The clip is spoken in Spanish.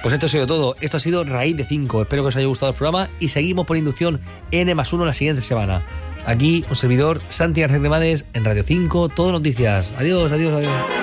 Pues esto ha sido todo. Esto ha sido Raíz de 5. Espero que os haya gustado el programa y seguimos por inducción N+1 la siguiente semana. Aquí, un servidor, Santi García Cremades, en Radio 5, Todo Noticias. Adiós, adiós, adiós.